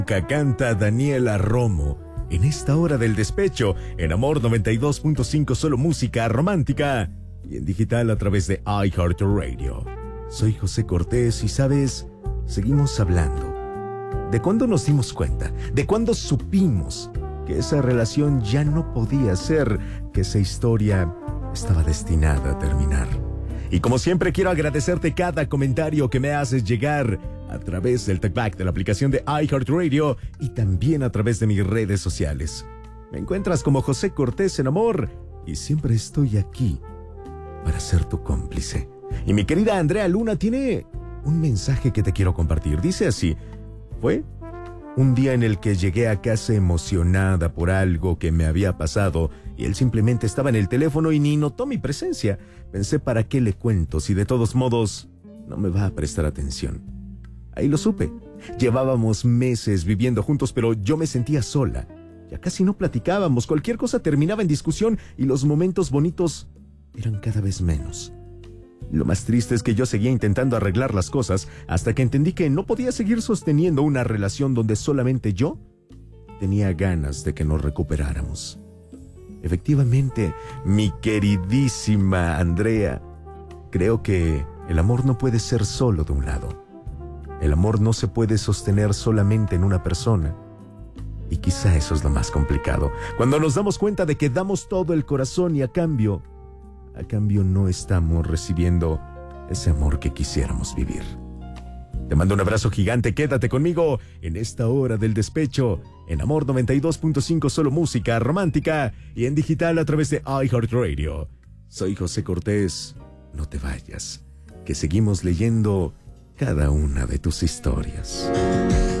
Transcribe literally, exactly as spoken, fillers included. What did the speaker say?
Canta Daniela Romo. En esta hora del despecho, en Amor noventa y dos punto cinco, solo música romántica. Y en digital a través de iHeartRadio. Soy José Cortés y, ¿sabes? Seguimos hablando. ¿De cuándo nos dimos cuenta? ¿De cuándo supimos que esa relación ya no podía ser? Que esa historia estaba destinada a terminar. Y como siempre, quiero agradecerte cada comentario que me haces llegar a través del talkback de la aplicación de iHeartRadio y también a través de mis redes sociales. Me encuentras como José Cortés en Amor y siempre estoy aquí para ser tu cómplice. Y mi querida Andrea Luna tiene un mensaje que te quiero compartir. Dice así: fue un día en el que llegué a casa emocionada por algo que me había pasado y él simplemente estaba en el teléfono y ni notó mi presencia. Pensé, ¿para qué le cuento si de todos modos no me va a prestar atención? Ahí lo supe. Llevábamos meses viviendo juntos, pero yo me sentía sola. Ya casi no platicábamos, cualquier cosa terminaba en discusión y los momentos bonitos eran cada vez menos. Lo más triste es que yo seguía intentando arreglar las cosas hasta que entendí que no podía seguir sosteniendo una relación donde solamente yo tenía ganas de que nos recuperáramos. Efectivamente, mi queridísima Andrea, creo que el amor no puede ser solo de un lado. El amor no se puede sostener solamente en una persona. Y quizá eso es lo más complicado. Cuando nos damos cuenta de que damos todo el corazón y a cambio, a cambio no estamos recibiendo ese amor que quisiéramos vivir. Te mando un abrazo gigante, quédate conmigo en esta hora del despecho, en Amor noventa y dos punto cinco, solo música romántica y en digital a través de iHeartRadio. Soy José Cortés, no te vayas, que seguimos leyendo cada una de tus historias.